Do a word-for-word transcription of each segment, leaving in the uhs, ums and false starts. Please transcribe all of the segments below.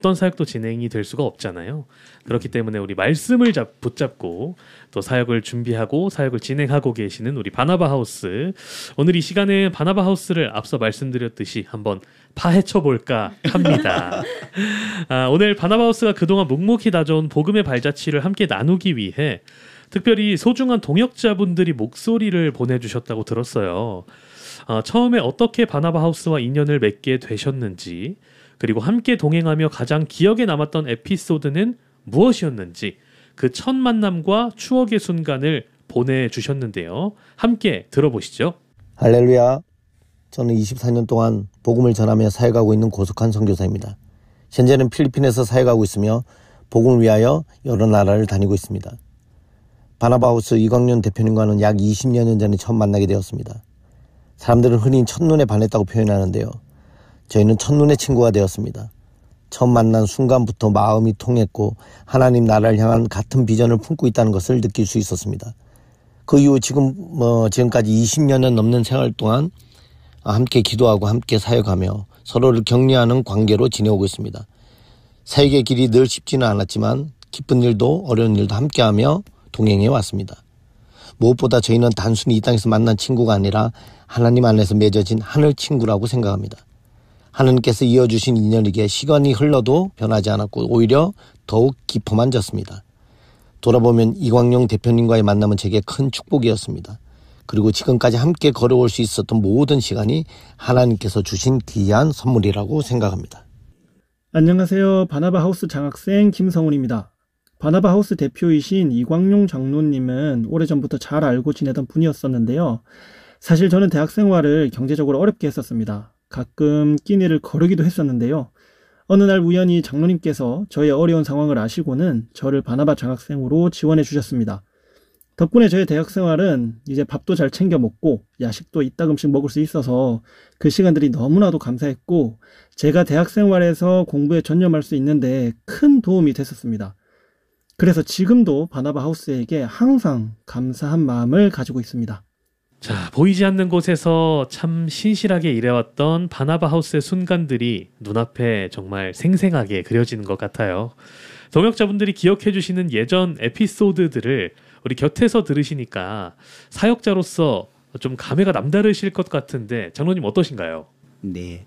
어떤 사역도 진행이 될 수가 없잖아요. 그렇기 때문에 우리 말씀을 잡, 붙잡고 또 사역을 준비하고 사역을 진행하고 계시는 우리 바나바 하우스, 오늘 이 시간에 바나바 하우스를 앞서 말씀드렸듯이 한번 파헤쳐 볼까 합니다. 아, 오늘 바나바 하우스가 그동안 묵묵히 다져온 복음의 발자취를 함께 나누기 위해 특별히 소중한 동역자분들이 목소리를 보내주셨다고 들었어요. 어, 처음에 어떻게 바나바 하우스와 인연을 맺게 되셨는지, 그리고 함께 동행하며 가장 기억에 남았던 에피소드는 무엇이었는지, 그 첫 만남과 추억의 순간을 보내주셨는데요. 함께 들어보시죠. 할렐루야. 저는 이십사 년 동안 복음을 전하며 사역하고 있는 고석한 선교사입니다. 현재는 필리핀에서 사역하고 있으며 복음을 위하여 여러 나라를 다니고 있습니다. 바나바하우스 이광년 대표님과는 약 이십여 년 전에 처음 만나게 되었습니다. 사람들은 흔히 첫눈에 반했다고 표현하는데요. 저희는 첫눈에 친구가 되었습니다. 처음 만난 순간부터 마음이 통했고 하나님 나라를 향한 같은 비전을 품고 있다는 것을 느낄 수 있었습니다. 그 이후 지금 뭐 지금까지 이십여 년 넘는 생활 동안 함께 기도하고 함께 사역하며 서로를 격려하는 관계로 지내오고 있습니다. 사역의 길이 늘 쉽지는 않았지만 기쁜 일도 어려운 일도 함께하며 동행해 왔습니다. 무엇보다 저희는 단순히 이 땅에서 만난 친구가 아니라 하나님 안에서 맺어진 하늘 친구라고 생각합니다. 하나님께서 이어주신 인연이기에 시간이 흘러도 변하지 않았고 오히려 더욱 깊어만졌습니다. 돌아보면 이광용 대표님과의 만남은 제게 큰 축복이었습니다. 그리고 지금까지 함께 걸어올 수 있었던 모든 시간이 하나님께서 주신 귀한 선물이라고 생각합니다. 안녕하세요. 바나바 하우스 장학생 김성훈입니다. 바나바 하우스 대표이신 이광용 장로님은 오래전부터 잘 알고 지내던 분이었었는데요. 사실 저는 대학 생활을 경제적으로 어렵게 했었습니다. 가끔 끼니를 거르기도 했었는데요. 어느 날 우연히 장로님께서 저의 어려운 상황을 아시고는 저를 바나바 장학생으로 지원해 주셨습니다. 덕분에 저의 대학 생활은 이제 밥도 잘 챙겨 먹고 야식도 이따금씩 먹을 수 있어서 그 시간들이 너무나도 감사했고 제가 대학 생활에서 공부에 전념할 수 있는데 큰 도움이 됐었습니다. 그래서 지금도 바나바 하우스에게 항상 감사한 마음을 가지고 있습니다. 자, 보이지 않는 곳에서 참 신실하게 일해왔던 바나바 하우스의 순간들이 눈앞에 정말 생생하게 그려지는 것 같아요. 동역자분들이 기억해 주시는 예전 에피소드들을 우리 곁에서 들으시니까 사역자로서 좀 감회가 남다르실 것 같은데 장로님 어떠신가요? 네,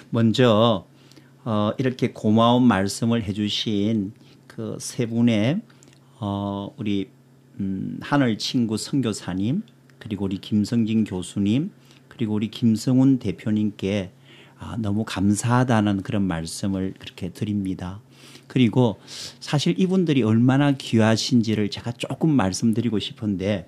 먼저 어, 이렇게 고마운 말씀을 해주신 그 세 분의 어, 우리 음, 하늘 친구 선교사님, 그리고 우리 김성진 교수님, 그리고 우리 김성훈 대표님께 아, 너무 감사하다는 그런 말씀을 그렇게 드립니다. 그리고 사실 이분들이 얼마나 귀하신지를 제가 조금 말씀드리고 싶은데,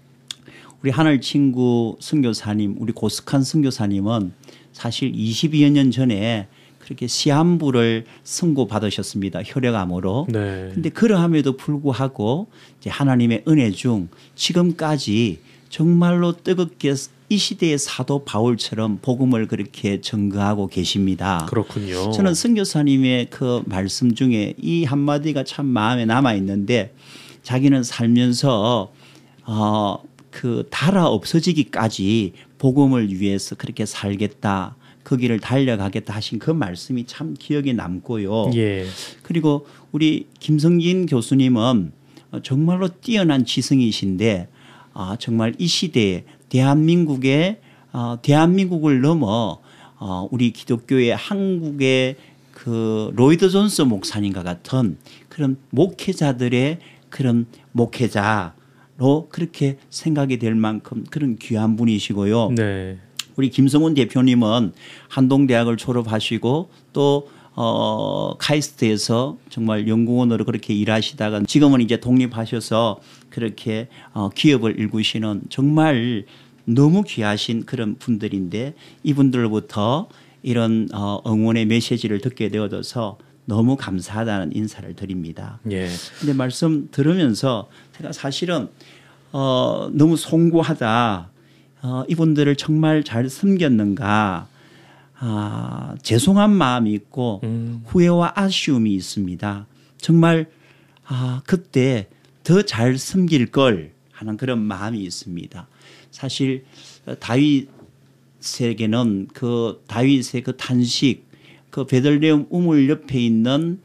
우리 하늘 친구 선교사님, 우리 고스칸 선교사님은 사실 이십여 년 전에 그렇게 시한부를 선고받으셨습니다. 혈액암으로. 네. 근데 그러함에도 불구하고 이제 하나님의 은혜 중 지금까지 정말로 뜨겁게 이 시대의 사도 바울처럼 복음을 그렇게 전거하고 계십니다. 그렇군요. 저는 선교사님의 그 말씀 중에 이 한마디가 참 마음에 남아 있는데, 자기는 살면서 어, 그 달아 없어지기까지 복음을 위해서 그렇게 살겠다, 그 길을 달려가겠다 하신 그 말씀이 참 기억에 남고요. 예. 그리고 우리 김성진 교수님은 정말로 뛰어난 지성이신데 아, 정말 이 시대에 대한민국의 어, 대한민국을 넘어 어, 우리 기독교의 한국의 그 로이드 존스 목사님과 같은 그런 목회자들의 그런 목회자로 그렇게 생각이 될 만큼 그런 귀한 분이시고요. 네. 우리 김성훈 대표님은 한동대학을 졸업하시고 또 어, 카이스트에서 정말 연구원으로 그렇게 일하시다가 지금은 이제 독립하셔서 그렇게 어, 기업을 일구시는 정말 너무 귀하신 그런 분들인데, 이분들로부터 이런 어, 응원의 메시지를 듣게 되어서 너무 감사하다는 인사를 드립니다. 예. 근데 말씀 들으면서 제가 사실은 어, 너무 송구하다. 어, 이분들을 정말 잘 섬겼는가. 아, 죄송한 마음이 있고 음. 후회와 아쉬움이 있습니다. 정말 아, 그때 더 잘 섬길 걸 하는 그런 마음이 있습니다. 사실 다윗에게는 그 다윗의 그 탄식, 그 베들레헴 우물 옆에 있는